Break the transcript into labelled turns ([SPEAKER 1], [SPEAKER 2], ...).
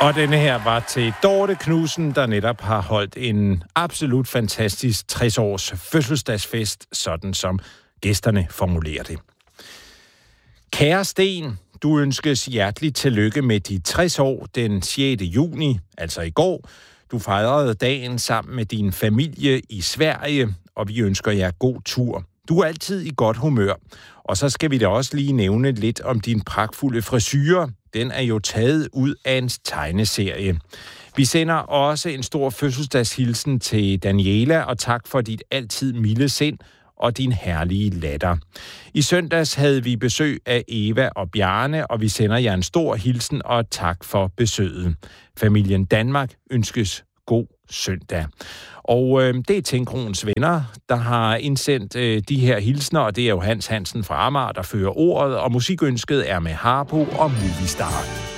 [SPEAKER 1] Og denne her var til Dorte Knudsen, der netop har holdt en absolut fantastisk 60-års fødselsdagsfest, sådan som gæsterne formulerer det. Kære Sten, du ønskes hjerteligt tillykke med de 60 år den 6. juni, altså i går. Du fejrede dagen sammen med din familie i Sverige, og vi ønsker jer god tur. Du er altid i godt humør. Og så skal vi da også lige nævne lidt om din pragtfulde frisyre. Den er jo taget ud af en tegneserie. Vi sender også en stor fødselsdagshilsen til Daniela, og tak for dit altid milde sind og din herlige latter. I søndags havde vi besøg af Eva og Bjarne, og vi sender jer en stor hilsen og tak for besøget. Familien Danmark ønskes god søndag. Og det er Tinkronens venner, der har indsendt de her hilsner, og det er jo Hans Hansen fra Amager, der fører ordet, og musikønsket er med Harpo og Movistar.